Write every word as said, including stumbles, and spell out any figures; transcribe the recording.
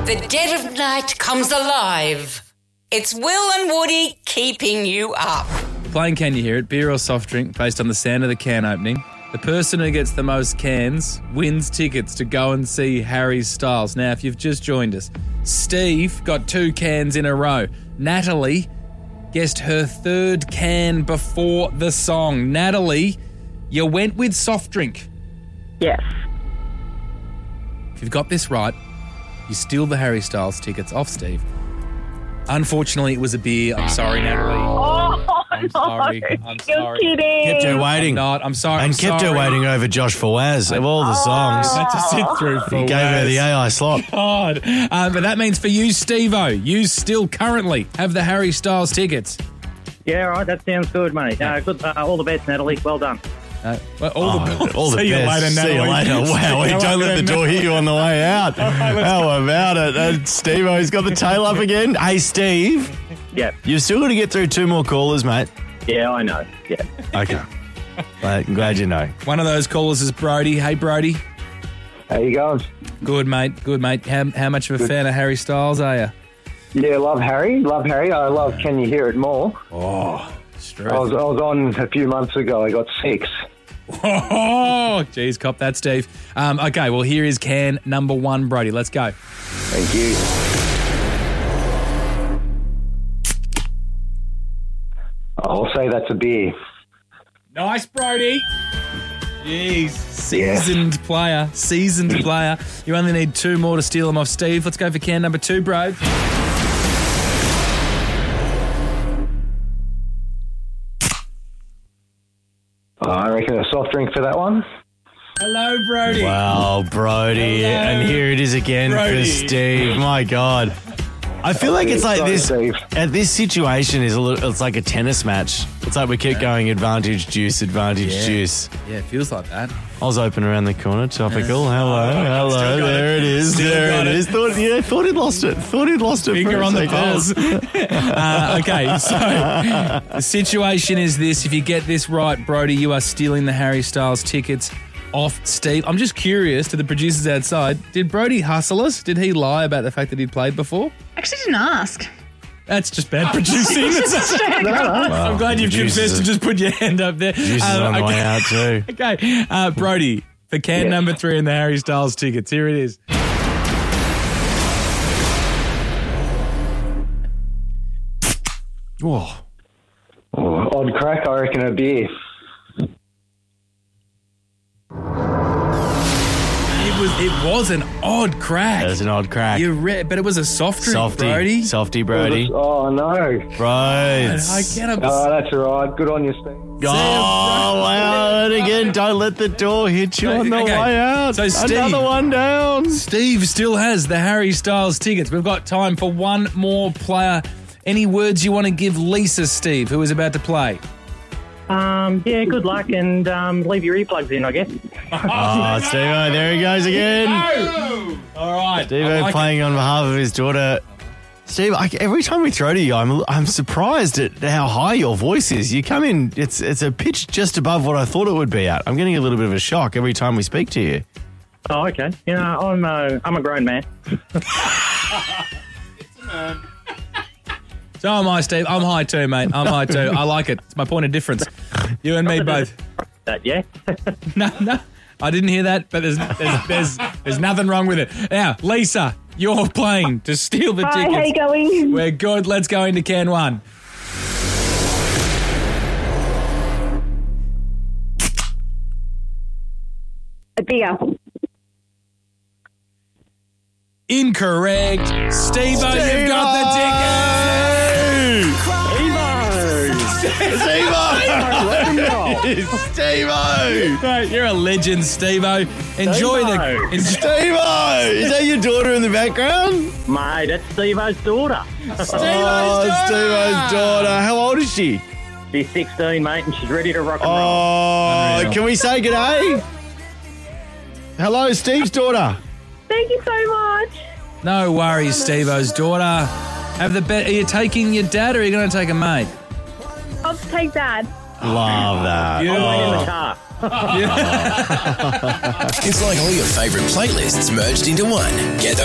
The dead of night comes alive. It's Will and Woody keeping you up. Playing Can You Hear It, beer or soft drink based on the sound of the can opening. The person who gets the most cans wins tickets to go and see Harry Styles. Now, if you've just joined us, Steve got two cans in a row. Natalie guessed her third can before the song. Natalie, you went with soft drink. Yes. If you've got this right, you steal the Harry Styles tickets off Steve. Unfortunately, it was a beer. I'm sorry, Natalie. Oh, I'm sorry. I'm You're sorry. kidding. Kept her waiting. I'm not. I'm sorry. And I'm kept sorry. her waiting over Josh Fawaz of all the songs. I had to sit through for He gave her the A I slot. God. Um, but that means for you, Steve-O, you still currently have the Harry Styles tickets. Yeah, all right. That sounds good, mate. Uh, good. Uh, all the best, Natalie. Well done. Uh, well, all Oh, the all the See you best. later, See you Natalie. later. Wow, See hey, you don't let later, the door hit you on the way out. How about it? Uh, Steve-O's got the tail up again. Hey, Steve, Yeah. you've still got to get through two more callers, mate. Yeah, I know. Yeah. Okay. Well, I'm glad you know. One of those callers is Brody. Hey, Brody. How you going? Good, mate. Good, mate. How, how much of a fan of Harry Styles are you? Yeah, love Harry. Love Harry. I love Can You Hear It more. Oh, I straight. was, I was on a few months ago. I got six. Oh, geez, cop that, Steve. Um, okay, well, here is can number one, Brody. Let's go. Thank you. I'll say that's a beer. Nice, Brody. Jeez, seasoned player, seasoned player. You only need two more to steal them off Steve. Let's go for can number two, bro. Uh, I reckon a soft drink for that one. Hello, Brody. Wow, Brody. Hello. And here it is again Brody. for Steve. My God. I feel like it's like Sorry, this. Steve. At this situation is a little. It's like a tennis match. It's like we keep going advantage juice, advantage Yeah. juice. Yeah, it feels like that. I was open around the corner. Topical. Hello, hello. Still got There it. it is. Still there got it it. is. Thought, yeah, thought he'd lost it. Thought he'd lost it. for Finger a on the second. pulse. uh, okay, so the situation is this. If you get this right, Brody, you are stealing the Harry Styles tickets off Steve. I'm just curious to the producers outside, did Brody hustle us? Did he lie about the fact that he'd played before? Actually didn't ask. That's just bad producing. I'm glad you've producers confessed are- to just put your hand up there. Juice is Um, on the way okay. out too. Okay, uh, Brody, for can Yeah. number three in the Harry Styles tickets, here it is. Whoa. Oh, odd crack, I reckon a beer. It was it was an odd crack. That was an odd crack. You re- but it was a soft drink, Softy. Brody. Softy, Brody. Oh, no. Right. I cannot. Oh, that's all right. Good on you, Steve. Oh, wow. And again, don't let the door hit you on the Okay. way out. So, Steve- Another one down. Steve still has the Harry Styles tickets. We've got time for one more player. Any words you want to give Lisa, Steve, who is about to play? Um, yeah, good luck and um, leave your earplugs in, I guess. Oh, Steve-O, there he goes again. All right. Steve-O I like playing on behalf of his daughter. Steve, I, every time we throw to you, I'm I'm surprised at how high your voice is. You come in, it's it's a pitch just above what I thought it would be at. I'm getting a little bit of a shock every time we speak to you. Oh, okay. You know, I'm uh, I'm a grown man. So am I, Steve. I'm high too, mate. I'm high too. I like it. It's my point of difference. You and me both. That, yeah. No, no. I didn't hear that, but there's there's there's, there's nothing wrong with it. Now, Lisa, you're playing to steal the Hi, tickets. how you going? We're good. Let's go into can one. A beer. Incorrect. Steve-O, you've got the tickets. Steve-O! Right, you're a legend, Steve-O. Enjoy the... Steve-O. en- Steve-O! Is that your daughter in the background? Mate, that's Steve-O's daughter. Oh, Steve-O's daughter. How old is she? She's sixteen, mate, and she's ready to rock and roll. Oh, Unreal. can we say g'day? Hello, Steve's daughter. Thank you so much. No worries, Steve-O's daughter. Have the bet. Are you taking your dad or are you going to take a mate? I'll take Dad. Love that. Wait in the Oh. car. It's like all your favourite playlists merged into one. Get those